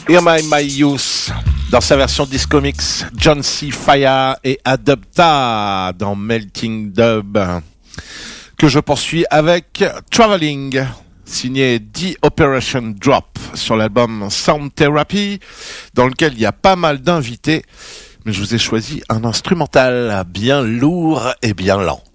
Hear My Youth, dans sa version disco mix, John C. Fire et Adopta dans Melting Dub, que je poursuis avec Traveling, signé The Operation Drop sur l'album Sound Therapy, dans lequel il y a pas mal d'invités, mais je vous ai choisi un instrumental bien lourd et bien lent.